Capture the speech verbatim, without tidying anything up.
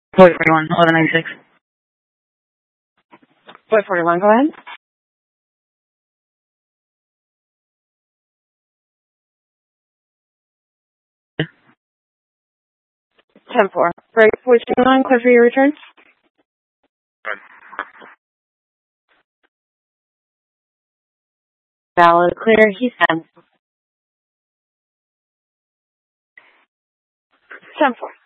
Boy forty-one, eleven ninety-six. Boy forty-one, go ahead. ten four. Break voice line, clear for your return. Valid, clear, he's ten. ten four.